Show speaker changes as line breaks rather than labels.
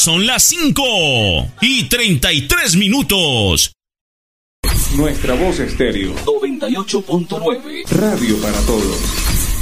son las 5:33.
Nuestra Voz Estéreo
98.9.
Radio para todos.